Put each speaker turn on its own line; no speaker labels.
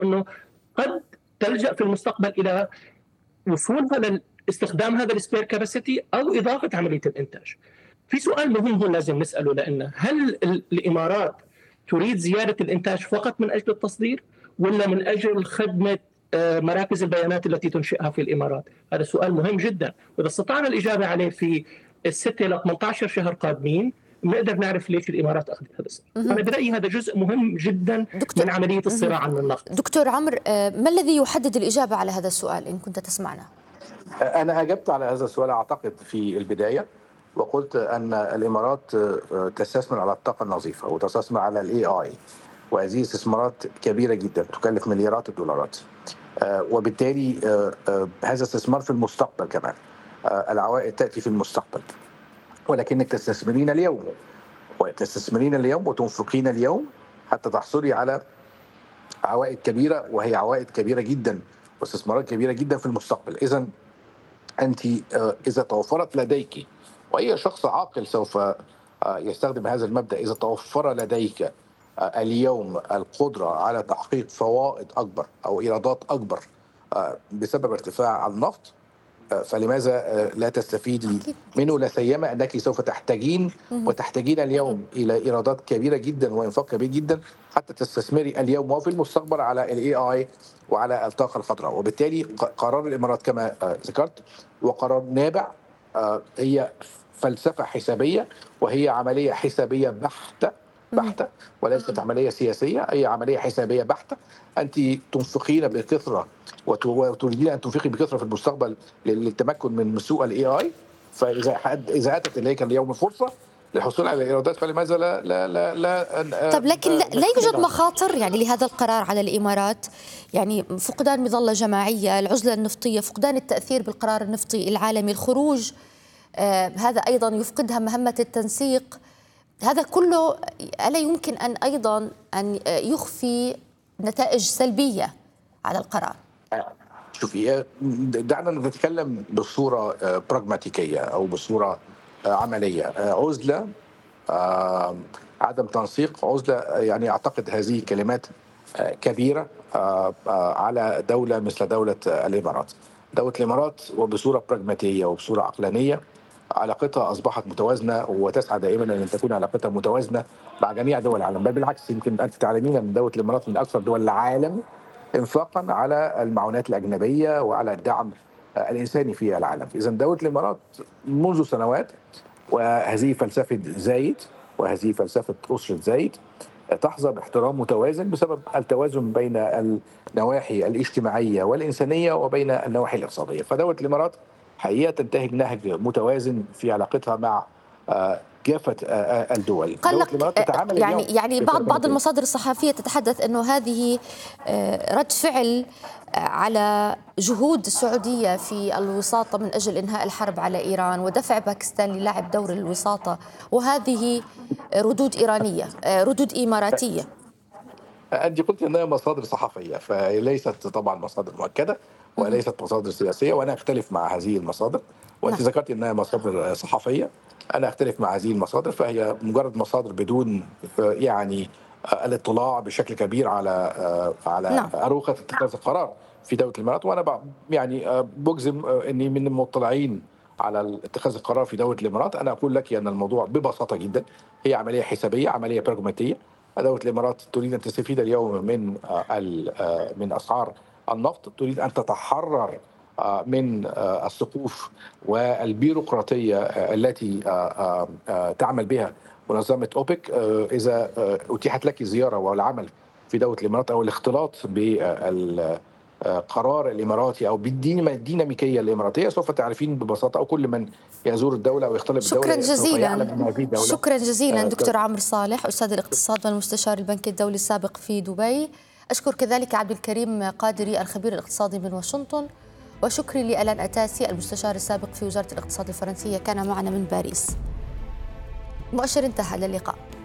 أنه قد تلجأ في المستقبل إلى وصولها لاستخدام هذا السبير كاباسيتي أو إضافة عملية الإنتاج. في سؤال مهم هون لازم نسأله، لأنه هل الإمارات تريد زيادة الإنتاج فقط من أجل التصدير ولا من أجل خدمة مراكز البيانات التي تنشئها في الإمارات؟ هذا سؤال مهم جدا، وإذا استطعنا الإجابة عليه في 6 إلى 18 شهر قادمين بنقدر نعرف ليش الإمارات أخذت هذا السبب. أنا برأيي هذا جزء مهم جدا من عملية الصراع عن النفط.
دكتور عمرو، ما الذي يحدد الإجابة على هذا السؤال إن كنت تسمعنا؟
أنا أجبت على هذا السؤال أعتقد في البداية، وقلت أن الإمارات تستثمر على الطاقة النظيفة وتستثمر على الAI، وهذه استثمارات كبيرة جدا تكلف مليارات الدولارات، وبالتالي هذا استثمار في المستقبل كمان. العوائد تأتي في المستقبل، ولكنك تستثمرين اليوم وتنفقين اليوم حتى تحصلي على عوائد كبيرة، وهي عوائد كبيرة جدا واستثمارات كبيرة جدا في المستقبل. إذن أنت إذا توفرت لديك، وأي شخص عاقل سوف يستخدم هذا المبدأ، إذا توفر لديك اليوم القدرة على تحقيق فوائد أكبر أو إيرادات أكبر بسبب ارتفاع النفط، فلماذا لا تستفيدي منه؟ لا سيما أنك سوف تحتاجين اليوم إلى إيرادات كبيرة جدا وإنفاق كبير جدا حتى تستثمري اليوم وفي المستقبل على الAI وعلى الطاقة الخضراء. وبالتالي قرار الإمارات كما ذكرت وقرار نابع، هي فلسفة حسابية وهي عملية حسابية بحتة وليست عملية سياسية، هي عملية حسابية بحتة. أنت تنفقين بكثرة وتريدين أن تنفقي بكثرة في المستقبل للتمكن من سوق الAI، فإذا أتت إليك اليوم فرصة للحصول على الإيرادات فلماذا لا
طب لكن لا يوجد مخاطر يعني لهذا القرار على الإمارات؟ يعني فقدان مظلة جماعية، العزلة النفطية، فقدان التأثير بالقرار النفطي العالمي، الخروج هذا أيضا يفقدها مهمة التنسيق. هذا كله ألا يمكن أن أيضا أن يخفي نتائج سلبية على القرار؟
شوفي، دعنا نتكلم بصورة براغماتيكية أو بصورة عملية. عزلة، عدم تنسيق، عزلة، يعني أعتقد هذه كلمات كبيرة على دولة مثل دولة الإمارات. دولة الإمارات وبصورة براغماتية وبصورة عقلانية علاقتها أصبحت متوازنة وتسعى دائما أن تكون علاقتها متوازنة مع جميع دول العالم، بل بالعكس يمكن أنت تعلمين أن دولة الإمارات من أكثر دول العالم انفاقا على المعونات الأجنبية وعلى الدعم الإنساني في العالم. إذا دولة الإمارات منذ سنوات، وهذه فلسفة زايد وهذه فلسفة أسرة زايد، تحظى باحترام متوازن بسبب التوازن بين النواحي الاجتماعية والإنسانية وبين النواحي الاقتصادية. فدولة الإمارات حقيقة تنتهج نهج متوازن في علاقتها مع كافة الدول.
يعني بعض المصادر الصحفية تتحدث أنه هذه رد فعل على جهود السعودية في الوساطة من أجل إنهاء الحرب على إيران ودفع باكستان للعب دور الوساطة، وهذه ردود إيرانية، ردود إماراتية.
أنت قلت أنها مصادر صحفية، فليست طبعا مصادر مؤكدة وليست مصادر سياسية، وأنا أختلف مع هذه المصادر. وأنت ذكرت أنها مصادر صحفية، أنا أختلف مع هذه المصادر، فهي مجرد مصادر بدون يعني الاطلاع بشكل كبير على أروقة اتخاذ القرار في دولة الإمارات. وأنا يعني بجزم أني من المطلعين على اتخاذ القرار في دولة الإمارات. أنا أقول لك أن الموضوع ببساطة جدا هي عملية حسابية، عملية براغماتية. دولة الإمارات تريد أن تستفيد اليوم من أسعار النفط، تريد أن تتحرر من السقوف والبيروقراطية التي تعمل بها منظمة أوبك. إذا أتيحت لك زيارة والعمل في دولة الإمارات أو الاختلاط بالقرار الإماراتي أو بالديناميكية الإماراتية، سوف تعرفين ببساطة، أو كل من يزور الدولة أو يختلط بالدولة سوف يعلم أن هذه الدولة.
شكرا جزيلا دكتور عمرو صالح، أستاذ الاقتصاد والمستشار البنكي الدولي السابق في دبي. أشكر كذلك عبد الكريم قادري الخبير الاقتصادي من واشنطن، وشكري لألان أتاسي المستشار السابق في وزارة الاقتصاد الفرنسية كان معنا من باريس. مؤشر انتهى، للقاء.